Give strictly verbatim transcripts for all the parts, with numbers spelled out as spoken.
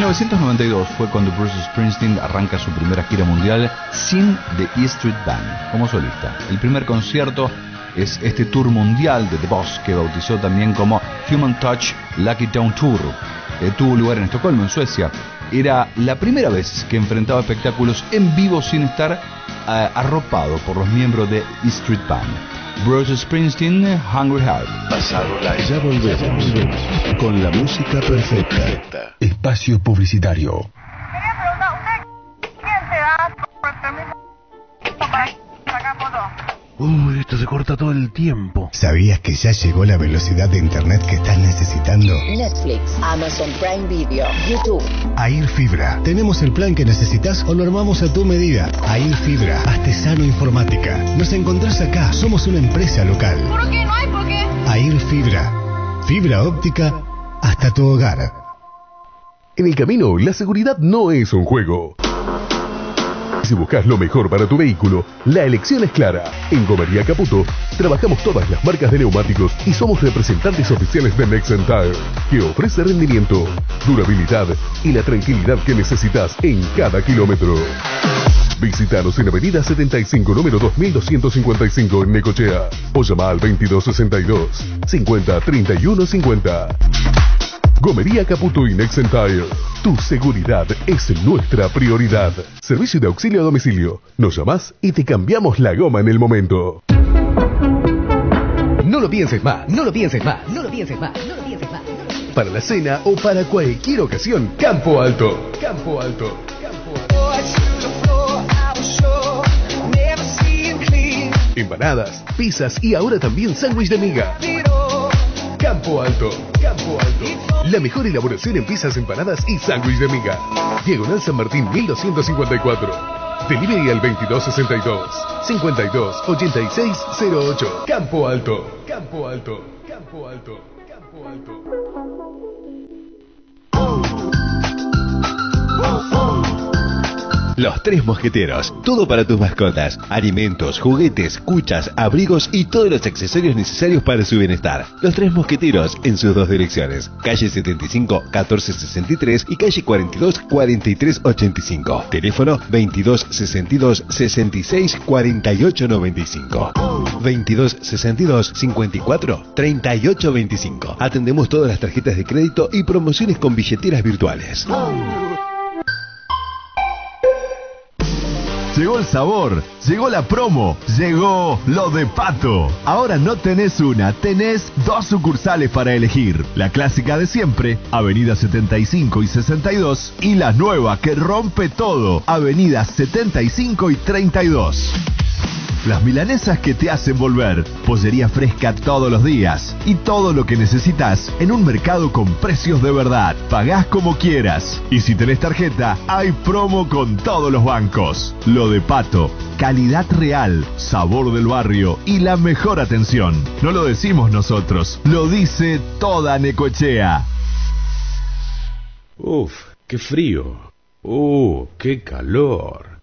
mil novecientos noventa y dos fue cuando Bruce Springsteen arranca su primera gira mundial sin The E Street Band como solista. El primer concierto es este tour mundial de The Boss, que bautizó también como Human Touch Lucky Town Tour. Eh, tuvo lugar en Estocolmo, en Suecia. Era la primera vez que enfrentaba espectáculos en vivo sin estar uh, arropado por los miembros de E Street Band. Bruce Springsteen, Hungry Heart. Pasado la ya volvemos con la música perfecta. Espacio publicitario. Quería preguntar, ¿usted quién se da por el permiso para sacar fotos? Uy, esto se corta todo el tiempo. ¿Sabías que ya llegó la velocidad de internet que estás necesitando? Netflix, Amazon Prime Video, YouTube. Air Fibra. Tenemos el plan que necesitas o lo armamos a tu medida. Air Fibra, Artesano Informática. Nos encontrás acá. Somos una empresa local. ¿Por qué? ¿No hay por qué? Air Fibra. Fibra óptica hasta tu hogar. En el camino, la seguridad no es un juego. Si buscas lo mejor para tu vehículo, la elección es clara. En Gomería Caputo trabajamos todas las marcas de neumáticos y somos representantes oficiales de Nexen Tire, que ofrece rendimiento, durabilidad y la tranquilidad que necesitas en cada kilómetro. Visítanos en Avenida setenta y cinco, número dos mil doscientos cincuenta y cinco en Necochea, o llama al veintidós sesenta y dos, cincuenta, treinta y uno cincuenta. Gomería Caputo y Nexen Tire. Tu seguridad es nuestra prioridad. Servicio de auxilio a domicilio. Nos llamás y te cambiamos la goma en el momento. No lo pienses más, no lo pienses más, no lo pienses más, no lo pienses más. Para la cena o para cualquier ocasión, Campo Alto. Campo Alto. Campo Alto. Empanadas, pizzas y ahora también sándwich de miga. Campo Alto, Campo Alto. La mejor elaboración en pizzas, empanadas y sándwich de miga. Diagonal San Martín mil doscientos cincuenta y cuatro. Delivery al veintidós sesenta y dos, cincuenta y dos, ochenta y seis cero ocho. Campo Alto, Campo Alto, Campo Alto, Campo Alto. Los Tres Mosqueteros, todo para tus mascotas, alimentos, juguetes, cuchas, abrigos y todos los accesorios necesarios para su bienestar. Los Tres Mosqueteros en sus dos direcciones, calle setenta y cinco, catorce sesenta y tres y calle cuarenta y dos, cuarenta y tres ochenta y cinco. Teléfono veintidós sesenta y dos, sesenta y seis, cuarenta y ocho noventa y cinco. veintidós sesenta y dos, cincuenta y cuatro, treinta y ocho veinticinco. Atendemos todas las tarjetas de crédito y promociones con billeteras virtuales. Llegó el sabor, llegó la promo, llegó lo de Pato. Ahora no tenés una, tenés dos sucursales para elegir. La clásica de siempre, Avenida setenta y cinco y sesenta y dos, y la nueva que rompe todo, Avenida setenta y cinco y treinta y dos. Las milanesas que te hacen volver, pollería fresca todos los días y todo lo que necesitas en un mercado con precios de verdad. Pagás como quieras y si tenés tarjeta, hay promo con todos los bancos. Lo de Pato, calidad real, sabor del barrio y la mejor atención. No lo decimos nosotros, lo dice toda Necochea. Uf, qué frío. Uh, qué calor.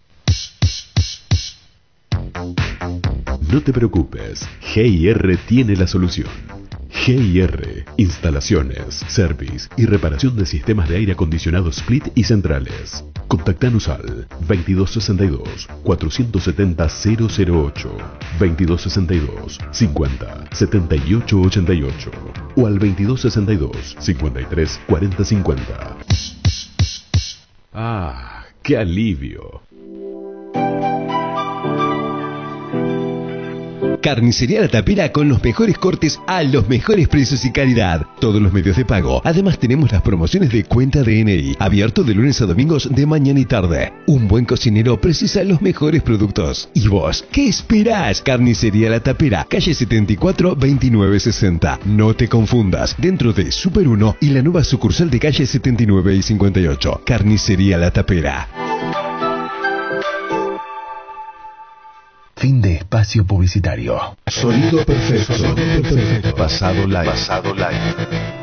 No te preocupes, G I R tiene la solución. G I R, instalaciones, service y reparación de sistemas de aire acondicionado split y centrales. Contactanos al veintidós sesenta y dos, cuatrocientos setenta, cero cero ocho, veintidós sesenta y dos, cincuenta, setenta y ocho ochenta y ocho o al veintidós sesenta y dos, cincuenta y tres, cuarenta cincuenta. Ah, qué alivio. Carnicería La Tapera con los mejores cortes a los mejores precios y calidad. Todos los medios de pago. Además tenemos las promociones de cuenta D N I. Abierto de lunes a domingos de mañana y tarde. Un buen cocinero precisa los mejores productos. ¿Y vos? ¿Qué esperás? Carnicería La Tapera, calle setenta y cuatro, veintinueve sesenta. No te confundas. Dentro de Super uno y la nueva sucursal de calle setenta y nueve y cincuenta y ocho. Carnicería La Tapera. Fin de espacio publicitario. Sonido perfecto. Sonido perfecto. Pasado live. Pasado live.